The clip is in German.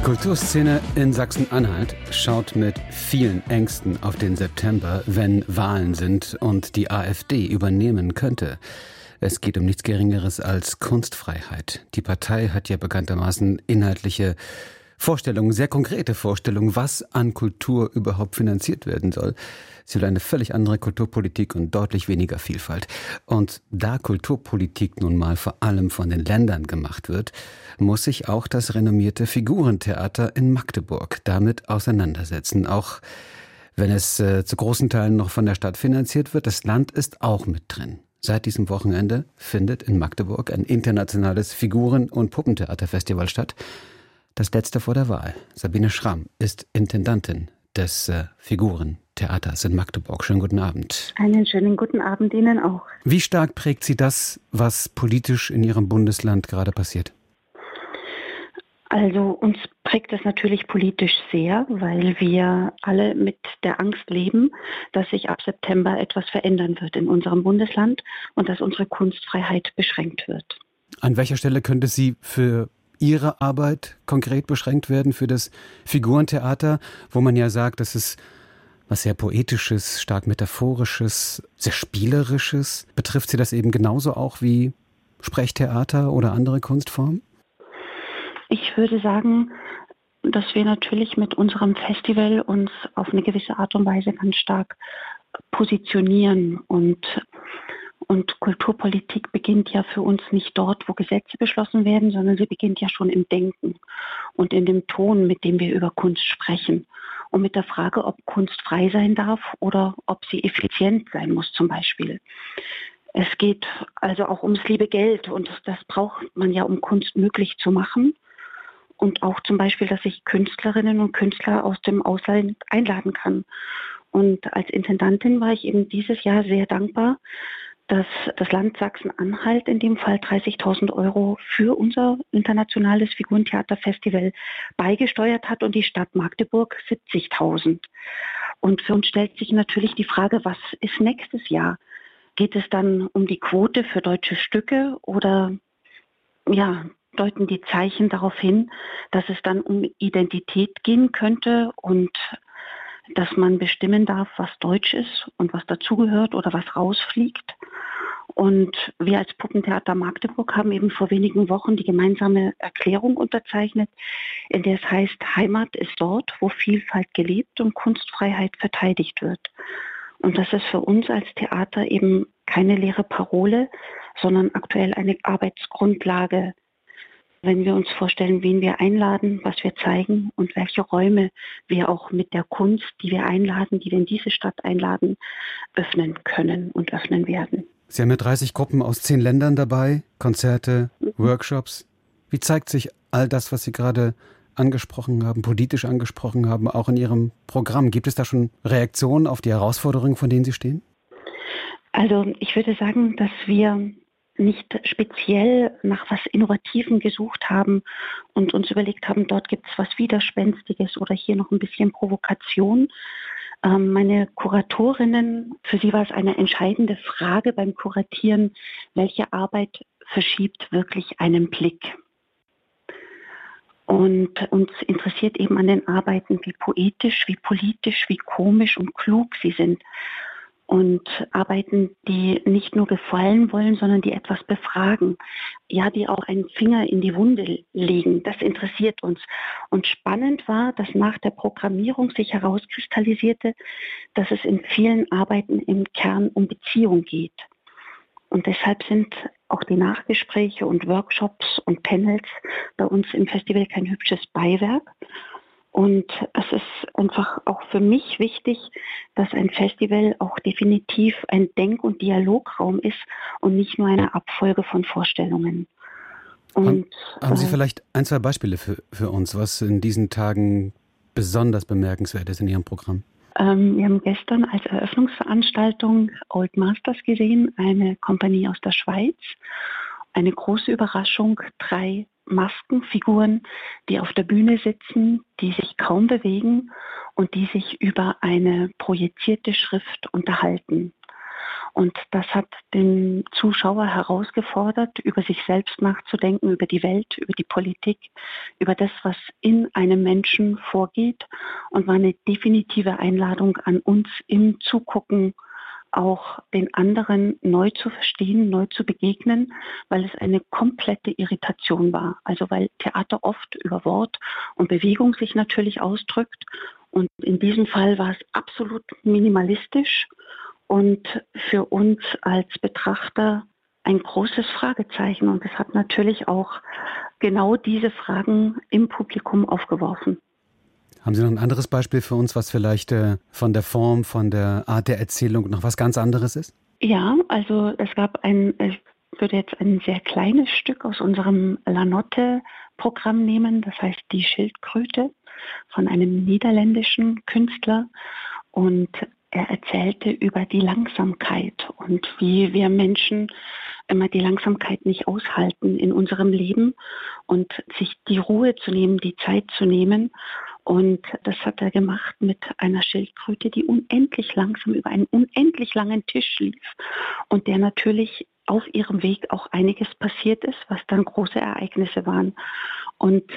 Kulturszene in Sachsen-Anhalt schaut mit vielen Ängsten auf den September, wenn Wahlen sind und die AfD übernehmen könnte. Es geht um nichts Geringeres als Kunstfreiheit. Die Partei hat ja bekanntermaßen inhaltliche Vorstellungen, sehr konkrete Vorstellungen, was an Kultur überhaupt finanziert werden soll. Sie will eine völlig andere Kulturpolitik und deutlich weniger Vielfalt. Und da Kulturpolitik nun mal vor allem von den Ländern gemacht wird, muss sich auch das renommierte Figurentheater in Magdeburg damit auseinandersetzen. Auch wenn es zu großen Teilen noch von der Stadt finanziert wird, das Land ist auch mit drin. Seit diesem Wochenende findet in Magdeburg ein internationales Figuren- und Puppentheaterfestival statt. Das letzte vor der Wahl. Sabine Schramm ist Intendantin des Figurentheaters in Magdeburg. Schönen guten Abend. Einen schönen guten Abend Ihnen auch. Wie stark prägt Sie das, was politisch in Ihrem Bundesland gerade passiert? Also uns prägt es natürlich politisch sehr, weil wir alle mit der Angst leben, dass sich ab September etwas verändern wird in unserem Bundesland und dass unsere Kunstfreiheit beschränkt wird. An welcher Stelle könnte sie für Ihre Arbeit konkret beschränkt werden, für das Figurentheater, wo man ja sagt, das ist was sehr Poetisches, stark Metaphorisches, sehr Spielerisches? Betrifft Sie das eben genauso auch wie Sprechtheater oder andere Kunstformen? Ich würde sagen, dass wir natürlich mit unserem Festival uns auf eine gewisse Art und Weise ganz stark positionieren und Kulturpolitik beginnt ja für uns nicht dort, wo Gesetze beschlossen werden, sondern sie beginnt ja schon im Denken und in dem Ton, mit dem wir über Kunst sprechen. Und mit der Frage, ob Kunst frei sein darf oder ob sie effizient sein muss zum Beispiel. Es geht also auch ums liebe Geld und das braucht man ja, um Kunst möglich zu machen. Und auch zum Beispiel, dass ich Künstlerinnen und Künstler aus dem Ausland einladen kann. Und als Intendantin war ich eben dieses Jahr sehr dankbar, dass das Land Sachsen-Anhalt in dem Fall 30.000 € für unser internationales Figurentheaterfestival beigesteuert hat und die Stadt Magdeburg 70.000. Und für uns stellt sich natürlich die Frage, was ist nächstes Jahr? Geht es dann um die Quote für deutsche Stücke oder deuten die Zeichen darauf hin, dass es dann um Identität gehen könnte und dass man bestimmen darf, was deutsch ist und was dazugehört oder was rausfliegt. Und wir als Puppentheater Magdeburg haben eben vor wenigen Wochen die gemeinsame Erklärung unterzeichnet, in der es heißt, Heimat ist dort, wo Vielfalt gelebt und Kunstfreiheit verteidigt wird. Und das ist für uns als Theater eben keine leere Parole, sondern aktuell eine Arbeitsgrundlage. Wenn wir uns vorstellen, wen wir einladen, was wir zeigen und welche Räume wir auch mit der Kunst, die wir einladen, die wir in diese Stadt einladen, öffnen können und öffnen werden. Sie haben ja 30 Gruppen aus 10 Ländern dabei, Konzerte, Workshops. Wie zeigt sich all das, was Sie gerade angesprochen haben, politisch angesprochen haben, auch in Ihrem Programm? Gibt es da schon Reaktionen auf die Herausforderungen, vor denen Sie stehen? Also ich würde sagen, dass wir nicht speziell nach was Innovativem gesucht haben und uns überlegt haben, dort gibt es was Widerspenstiges oder hier noch ein bisschen Provokation. Meine Kuratorinnen, für sie war es eine entscheidende Frage beim Kuratieren, welche Arbeit verschiebt wirklich einen Blick. Und uns interessiert eben an den Arbeiten, wie poetisch, wie politisch, wie komisch und klug sie sind. Und Arbeiten, die nicht nur gefallen wollen, sondern die etwas befragen. Ja, die auch einen Finger in die Wunde legen. Das interessiert uns. Und spannend war, dass nach der Programmierung sich herauskristallisierte, dass es in vielen Arbeiten im Kern um Beziehung geht. Und deshalb sind auch die Nachgespräche und Workshops und Panels bei uns im Festival kein hübsches Beiwerk. Und es ist einfach auch für mich wichtig, dass ein Festival auch definitiv ein Denk- und Dialograum ist und nicht nur eine Abfolge von Vorstellungen. Und haben Sie vielleicht ein, zwei Beispiele für uns, was in diesen Tagen besonders bemerkenswert ist in Ihrem Programm? Wir haben gestern als Eröffnungsveranstaltung Old Masters gesehen, eine Kompanie aus der Schweiz. Eine große Überraschung, 3 Maskenfiguren, die auf der Bühne sitzen, die sich kaum bewegen und die sich über eine projizierte Schrift unterhalten. Und das hat den Zuschauer herausgefordert, über sich selbst nachzudenken, über die Welt, über die Politik, über das, was in einem Menschen vorgeht, und war eine definitive Einladung an uns im Zugucken, auch den anderen neu zu verstehen, neu zu begegnen, weil es eine komplette Irritation war. Also weil Theater oft über Wort und Bewegung sich natürlich ausdrückt. Und in diesem Fall war es absolut minimalistisch und für uns als Betrachter ein großes Fragezeichen. Und es hat natürlich auch genau diese Fragen im Publikum aufgeworfen. Haben Sie noch ein anderes Beispiel für uns, was vielleicht von der Form, von der Art der Erzählung noch was ganz anderes ist? Ja, also es gab ich würde jetzt ein sehr kleines Stück aus unserem Lanotte-Programm nehmen, das heißt Die Schildkröte von einem niederländischen Künstler. Und er erzählte über die Langsamkeit und wie wir Menschen immer die Langsamkeit nicht aushalten in unserem Leben und sich die Ruhe zu nehmen, die Zeit zu nehmen. Und das hat er gemacht mit einer Schildkröte, die unendlich langsam über einen unendlich langen Tisch lief und der natürlich auf ihrem Weg auch einiges passiert ist, was dann große Ereignisse waren. Und